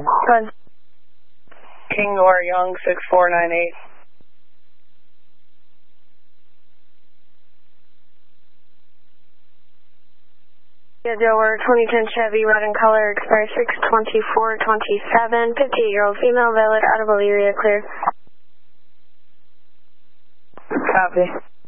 Good. King or Young 6498. Yeah, Joe, we're 2010 Chevy, red in color, expired 6/24/27, 58-year-old female, valid, out of Elyria, clear. Copy.